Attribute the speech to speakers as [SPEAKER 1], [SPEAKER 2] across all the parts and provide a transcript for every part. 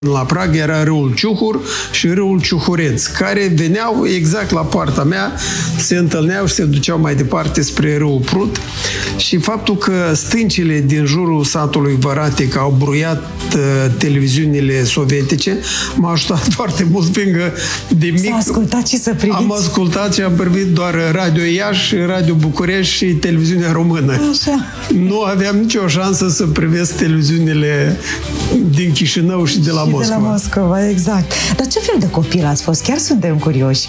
[SPEAKER 1] La Praga era râul Ciuhur și râul Ciuhureț, care veneau exact la poarta mea, se întâlneau și se duceau mai departe spre râul Prut. Și faptul că stâncile din jurul satului Văratic au bruiat televiziunile sovietice m-a ajutat foarte mult, fiindcă de mic
[SPEAKER 2] s-a ascultat și să priviți.
[SPEAKER 1] Am ascultat și am privit doar Radio Iași, Radio București și televiziunea română.
[SPEAKER 2] Așa.
[SPEAKER 1] Nu aveam nicio șansă să privesc televiziunile din Chișinău și de la Moscova.
[SPEAKER 2] De la Moscova, exact. Dar ce fel de copil ați fost? Chiar suntem curioși.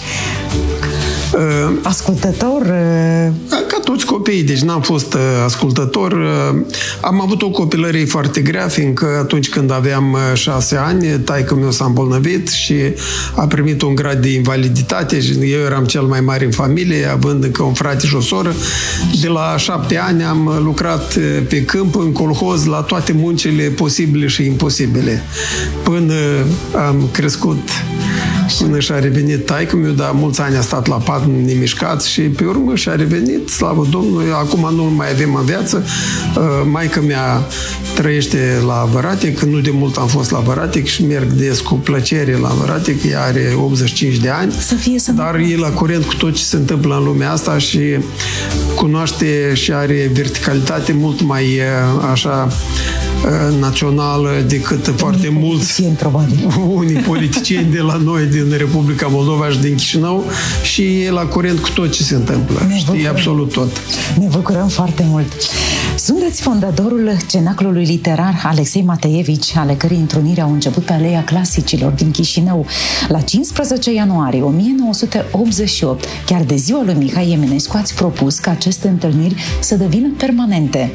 [SPEAKER 2] Ascultător?
[SPEAKER 1] Ca toți copiii, deci n-am fost ascultător. Am avut o copilărie foarte grea, fiindcă atunci când aveam 6 ani, taică meu s-a îmbolnăvit și a primit un grad de invaliditate și eu eram cel mai mare în familie, având încă un frate și o soră. De la 7 ani am lucrat pe câmp, în colhoz, la toate muncile posibile și imposibile. Până am crescut, până și-a revenit taică-miu, dar mulți ani a stat la pat nemișcat și pe urmă și-a revenit, slavă Domnului, acum nu mai avem în viață. Maică-mea trăiește la Văratic, nu de mult am fost la Văratic și merg des cu plăcere la Văratic, ea are 85 de ani, dar e la curent cu tot ce se întâmplă în lumea asta și cunoaște și are verticalitate mult mai așa națională decât foarte mulți unii politicieni de la noi din Republica Moldova și din Chișinău și e la curent cu tot ce se întâmplă. Știe absolut tot.
[SPEAKER 2] Ne bucurăm foarte mult. Sunteți fondatorul Cenaclului Literar Alexei Mateevici, ale cărei întruniri au început pe Aleea Clasicilor din Chișinău la 15 ianuarie 1988. Chiar de ziua lui Mihai Eminescu ați propus ca aceste întâlniri să devină permanente.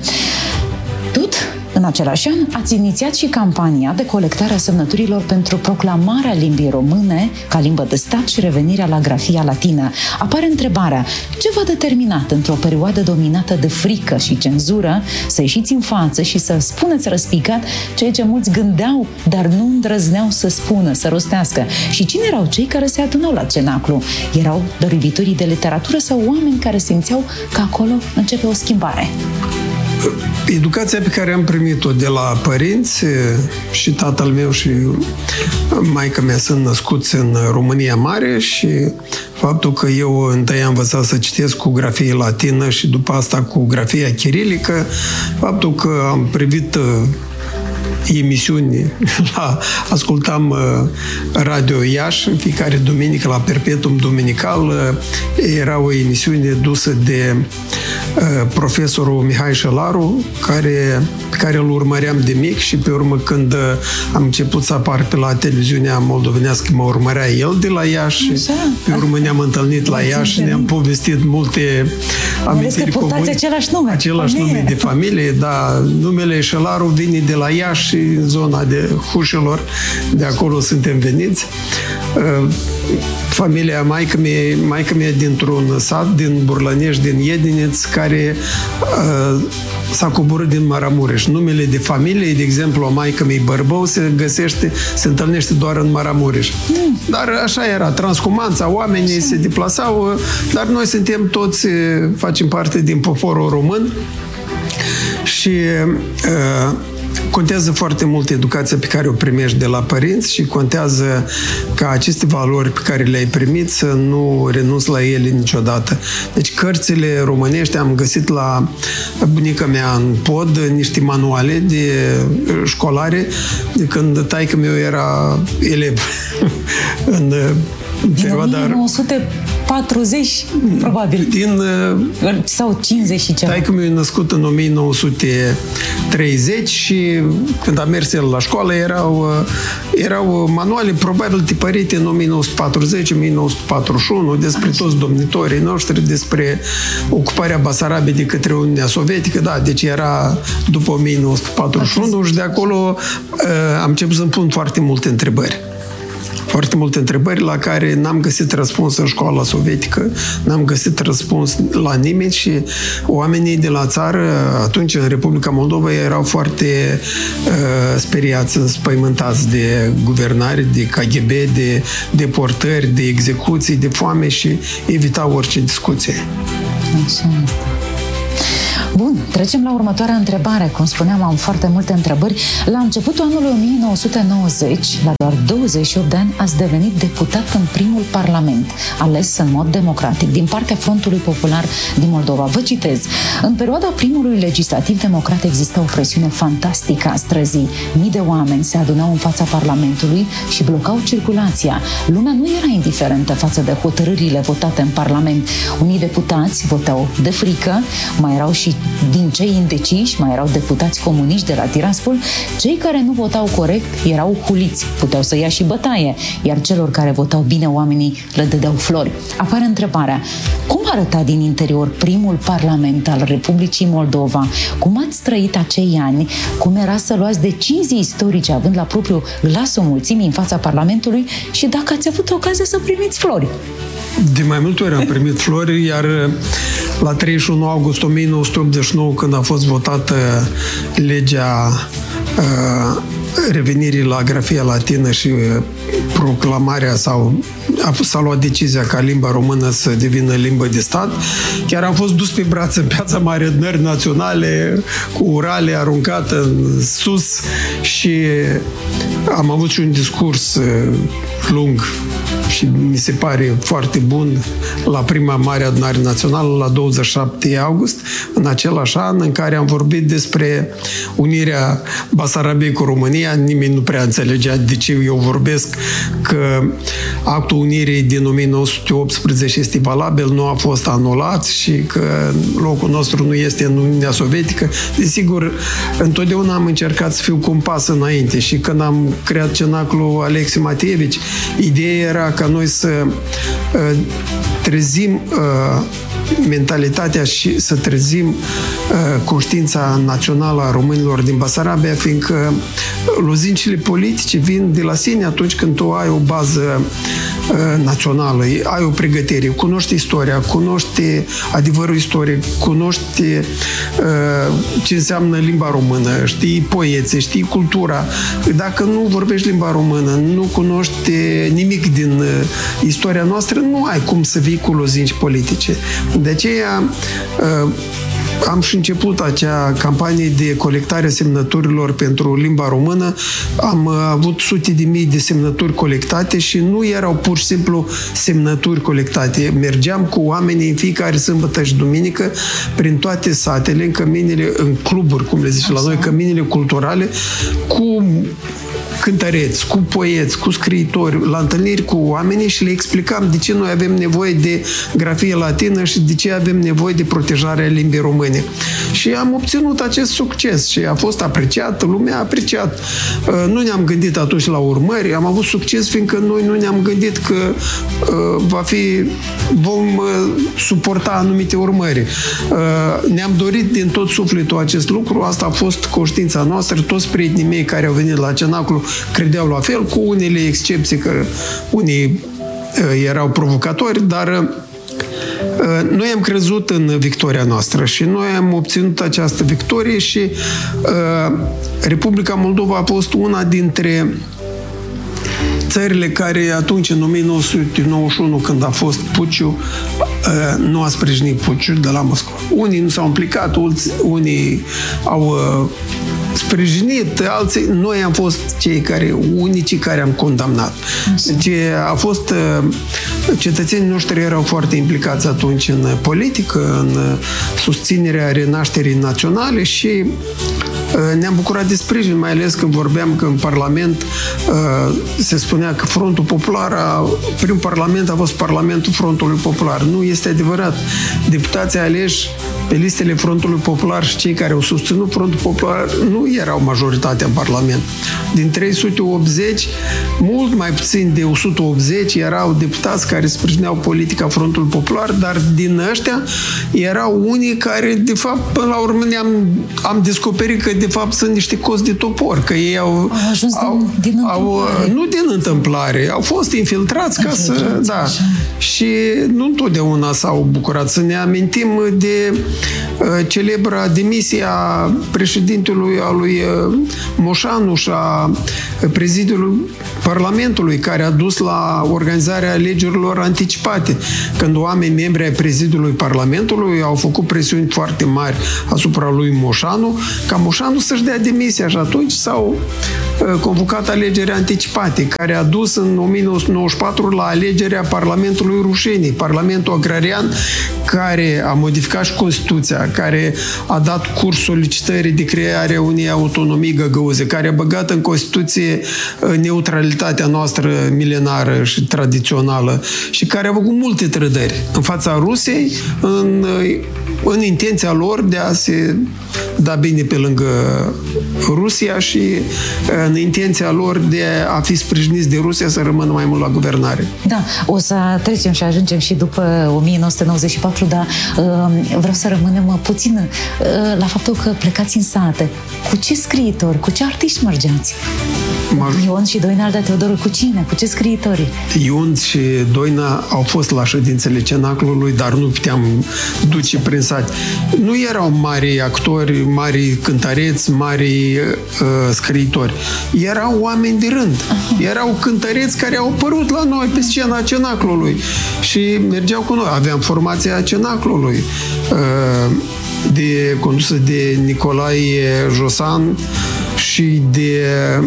[SPEAKER 2] În același an, ați inițiat și campania de colectare a semnăturilor pentru proclamarea limbii române ca limbă de stat și revenirea la grafia latină. Apare întrebarea, ce v-a determinat într-o perioadă dominată de frică și cenzură să ieșiți în față și să spuneți răspicat ceea ce mulți gândeau, dar nu îndrăzneau să spună, să rostească? Și cine erau cei care se adunau la cenaclu? Erau dorivitorii de literatură sau oameni care simțeau că acolo începe o schimbare?
[SPEAKER 1] Educația pe care am primit-o de la părinți și tatăl meu și maica mea sunt născuți în România Mare și faptul că eu întâi am învățat să citesc cu grafie latină și după asta cu grafia chirilică, faptul că am privit emisiuni, ascultam Radio Iași, fiecare duminică la Perpetuum Duminical, era o emisiune dusă de profesorul Mihai Șelaru, pe care îl urmăream de mic și pe urmă când am început să apar pe la televiziunea moldovenească, mă urmărea el de la Iași, pe urmă ne-am întâlnit la Iași, ne-am povestit multe amintiri comune. Același nume de familie, dar numele Șelaru vine de la Iași, în zona de Hușilor, de acolo suntem veniți. Familia maică mea dintr-un sat din Burlănești, din Iedineț, care s-a coborât din Maramureș. Numele de familie, de exemplu, a maică-mei Bărbău se întâlnește doar în Maramureș. Dar așa era, transhumanța, oamenii se deplasau, dar noi suntem toți, facem parte din poporul român și contează foarte mult educația pe care o primești de la părinți și contează ca aceste valori pe care le-ai primit să nu renunți la ele niciodată. Deci cărțile românești am găsit la bunica mea în pod niște manuale de școlare de când taică-meu era elev în perioada...
[SPEAKER 2] 1940, probabil. Sau 50 și ceva.
[SPEAKER 1] Taică-miu e născut în 1930 și când a mers el la școală erau manuale probabil tipărite în 1940-1941 despre toți domnitorii noștri, despre ocuparea Basarabiei de către Uniunea Sovietică, da, deci era după 1941 și de acolo am început să-mi pun foarte multe întrebări. Foarte multe întrebări la care n-am găsit răspuns în școala sovietică, n-am găsit răspuns la nimeni și oamenii de la țară, atunci în Republica Moldova, erau foarte speriați, înspăimântați de guvernare, de KGB, de deportări, de execuții, de foame și evitau orice discuție.
[SPEAKER 2] Așa. Bun, trecem la următoarea întrebare. Cum spuneam, am foarte multe întrebări. La începutul anului 1990, la doar 28 de ani, ați devenit deputat în primul parlament, ales în mod democratic, din partea Frontului Popular din Moldova. Vă citez. În perioada primului legislativ democrat exista o presiune fantastică a străzii. Mii de oameni se adunau în fața Parlamentului și blocau circulația. Lumea nu era indiferentă față de hotărârile votate în Parlament. Unii deputați votau de frică, mai erau și din cei indeciși, mai erau deputați comuniști de la Tiraspol. Cei care nu votau corect erau huliți, puteau să ia și bătaie, iar celor care votau bine oamenii le dădeau flori. Apare întrebarea, cum arăta din interior primul parlament al Republicii Moldova? Cum ați trăit acei ani? Cum era să luați decizii istorice având la propriu glasul mulțimii în fața Parlamentului și dacă ați avut ocazia să primiți flori?
[SPEAKER 1] De mai multe ori am primit flori, iar la 31 august 1989, când a fost votată legea revenirii la grafia latină și proclamarea s-a luat decizia ca limba română să devină limbă de stat, chiar am fost dus pe brațe în Piața Mare Adunări Naționale cu urale aruncată în sus și am avut și un discurs lung și mi se pare foarte bun la prima Mare Adunare Națională la 27 august, în același an în care am vorbit despre unirea Basarabiei cu România. Nimeni nu prea înțelegea de ce eu vorbesc, că actul unirii din 1918 este valabil, nu a fost anulat și că locul nostru nu este în Uniunea Sovietică. Desigur, întotdeauna am încercat să fiu cu un pas înainte și când am creat cenaclul Alexei Mateevici, ideea era ca noi să trezim mentalitatea și să trezim conștiința națională a românilor din Basarabia, fiindcă lozincile politice vin de la sine atunci când tu ai o bază națională, ai o pregătire, cunoști istoria, cunoști adevărul istoric, cunoști ce înseamnă limba română, știi poeții, știi cultura. Dacă nu vorbești limba română, nu cunoști nimic din istoria noastră, nu ai cum să vii cu lozinci politice. De aceea am și început acea campanie de colectare a semnăturilor pentru limba română. Am avut sute de mii de semnături colectate și nu erau pur și simplu semnături colectate. Mergeam cu oamenii în fiecare sâmbătă și duminică prin toate satele, în căminele, în cluburi, cum le zice la noi, căminele culturale, cu cântăreți, cu poeți, cu scriitori, la întâlniri cu oamenii și le explicam de ce noi avem nevoie de grafie latină și de ce avem nevoie de protejarea limbii române. Și am obținut acest succes și a fost apreciat, lumea a apreciat. Nu ne-am gândit atunci la urmări, am avut succes fiindcă noi nu ne-am gândit că vom suporta anumite urmări. Ne-am dorit din tot sufletul acest lucru, asta a fost conștiința noastră, toți prietenii mei care au venit la cenaclu credeau la fel, cu unele excepții, că unii erau provocatori, dar noi am crezut în victoria noastră și noi am obținut această victorie și Republica Moldova a fost una dintre țările care atunci, în 1991, când a fost puciul, nu a sprijinit puciul de la Moscova. Unii nu s-au implicat, unii au sprijinit, alții, noi am fost unicii care am condamnat. Deci a fost, cetățenii noștri erau foarte implicați atunci în politică, în susținerea renașterii naționale și ne-am bucurat de sprijin, mai ales când vorbeam că în Parlament se spunea că Frontul Popular, primul Parlament a fost Parlamentul Frontului Popular. Nu este adevărat. Deputații aleși pe listele Frontului Popular și cei care au susținut Frontul Popular nu erau majoritatea în Parlament. Din 380, mult mai puțin de 180 erau deputați care sprijineau politica Frontului Popular, dar din ăștia erau unii care, de fapt, până la urmă am descoperit că, de fapt, sunt niște cozi de topor, că ei au
[SPEAKER 2] ajuns din întâmplare.
[SPEAKER 1] Nu din întâmplare, au fost infiltrați ca să... Da. Și nu întotdeauna s-au bucurat. Să ne amintim de celebra demisia președintelui a lui Moșanu și a prezidiului Parlamentului, care a dus la organizarea alegerilor anticipate, când oameni membri ai prezidiului Parlamentului au făcut presiuni foarte mari asupra lui Moșanu, ca Moșanu să-și dea demisia, și atunci s-au convocat alegeri anticipate, care a dus în 1994 la alegerea Parlamentului Rușenii, Parlamentul Agrarian, care a modificat și Constituția, care a dat curs solicitării de creare unei autonomii găgăuze, care a băgat în Constituție neutralitatea noastră milenară și tradițională și care a făcut multe trădări în fața Rusiei, în intenția lor de a se da bine pe lângă Rusia și în intenția lor de a fi sprijiniți de Rusia să rămână mai mult la guvernare.
[SPEAKER 2] Da, o să trecem și ajungem și după 1994, dar vreau să rămânem puțin la faptul că plecați în sate. Cu ce scriitori, cu ce artiști mergeați? Ion și Doina Alda Teodorul, cu cine? Cu ce scriitori?
[SPEAKER 1] Ion și Doina au fost la ședințele Cenaclului, dar nu puteam duce prin sat. Nu erau mari actori, mari cântăreți, mari scriitori. Erau oameni de rând. Erau cântăreți care au apărut la noi pe scena Cenaclului și mergeau cu noi. Aveam formația Cenaclului, condusă de Nicolae Josan și de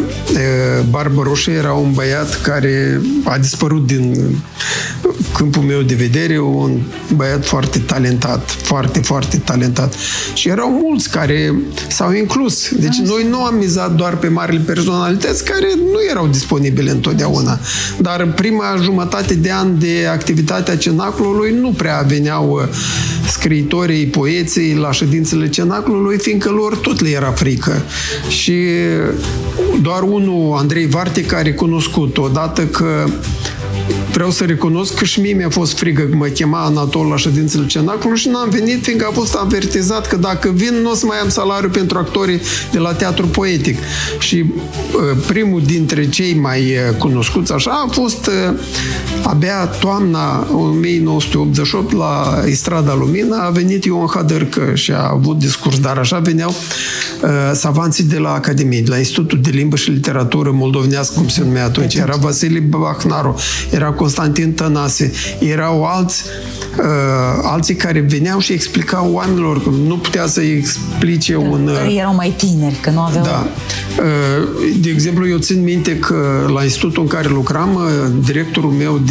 [SPEAKER 1] Barbă Roșie. Era un băiat care a dispărut din câmpul meu de vedere, un băiat foarte talentat, foarte, foarte talentat. Și erau mulți care s-au inclus. Deci noi nu am mizat doar pe marile personalități care nu erau disponibile întotdeauna. Dar în prima jumătate de an de activitatea Cenaclului nu prea veneau scriitorii, poeții la ședințele Cenaclului, fiindcă lor tot le era frică. Și doar unul, Andrei Varte, care a recunoscut odată că vreau să recunosc că și mie mi-a fost frică că mă chema Anatol la ședințele Cenaclului și n-am venit, fiindcă a fost avertizat că dacă vin, nu o să mai am salariu pentru actorii de la Teatru Poetic. Și primul dintre cei mai cunoscuți așa a fost abia toamna 1988 la Strada Lumină, a venit Ion Hadărcă și a avut discurs, dar așa veneau savanții de la Academie, de la Institutul de Limbă și Literatură Moldovenească, cum se numea atunci. Era Vasile Bahnaru, era Constantin Tănase, erau alții care veneau și explicau oamenilor că nu putea să explice
[SPEAKER 2] Erau mai tineri, că nu aveau...
[SPEAKER 1] Da. De exemplu, eu țin minte că la institutul în care lucram, directorul meu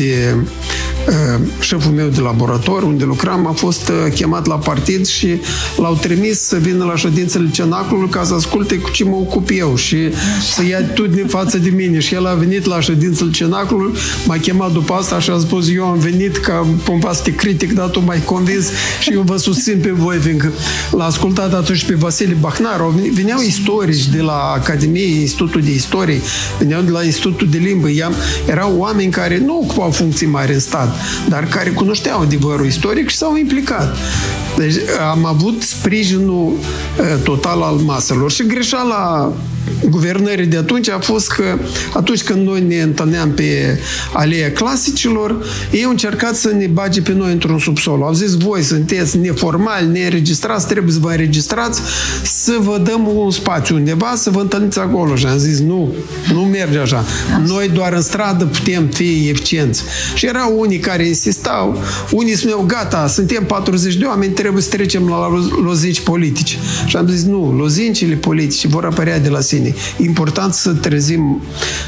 [SPEAKER 1] șeful meu de laborator, unde lucram, a fost chemat la partid și l-au trimis să vină la ședințele Cenaclului ca să asculte cu ce mă ocup eu și să ia atitudine față de mine. Și el a venit la ședințele Cenaclului, m-a chemat după asta și a spus: eu am venit ca cumva să te critic, dar tu m-ai convins și eu vă susțin pe voi, fiindcă l-a ascultat atunci pe Vasile Bahnaru. Veneau istorici de la Academie, Institutul de Istorie, veneau de la Institutul de Limbă. Erau oameni care nu ocupau funcții mari în stat, dar care cunoșteau adevărul istoric și s-au implicat. Deci am avut sprijinul total al maselor. Și greșeala guvernării de atunci a fost că atunci când noi ne întâlneam pe Aleea Clasicilor, ei au încercat să ne bage pe noi într-un subsol. Au zis: voi sunteți neformali, neînregistrați, trebuie să vă înregistrați, să vă dăm un spațiu undeva, să vă întâlniți acolo. Și am zis: nu merge așa. Noi doar în stradă putem fi eficienți. Și erau unii care insistau, unii spuneau: gata, suntem 40 de oameni, trebuie să trecem la lozinci politici. Și am zis: nu, lozincile politice vor apărea de la sine. Important să trezim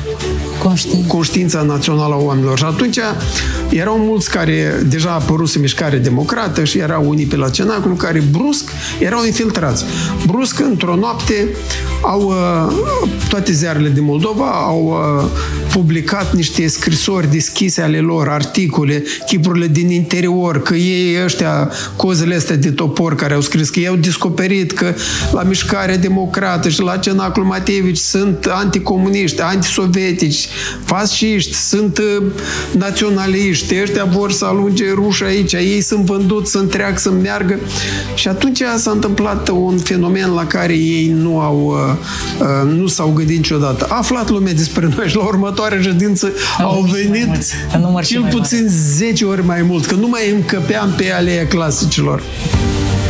[SPEAKER 1] conștiința națională a oamenilor. Și atunci erau mulți care deja a apărut mișcare democrată și erau unii pe la Cenaclu care brusc erau infiltrați. Brusc, într-o noapte, toate ziarele din Moldova au publicat niște scrisori deschise ale lor, articole, chipurile din interior, că ei ăștia, cozele astea de topor care au scris, că ei au descoperit că la mișcarea democrată și la Cenaclu Mateevici sunt anticomuniști, antisovietici, fasciști, sunt naționaliști, ăștia vor să alunge ruși aici, ei sunt vânduți să întreagă, să meargă. Și atunci s-a întâmplat un fenomen la care ei nu s-au gândit niciodată. A aflat lumea despre noi și la următoarea ședință au venit cel puțin 10 ori mai mult, că nu mai încăpeam pe Aleea Clasicilor.